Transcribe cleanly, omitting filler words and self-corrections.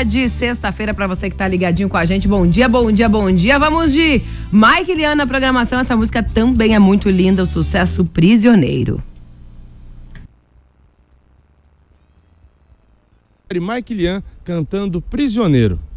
dia de sexta-feira pra você que tá ligadinho com a gente. Bom dia, bom dia, bom dia. Vamos de Mike e Lian na programação. Essa música também é muito linda, o sucesso Prisioneiro. Mike e Lian cantando Prisioneiro.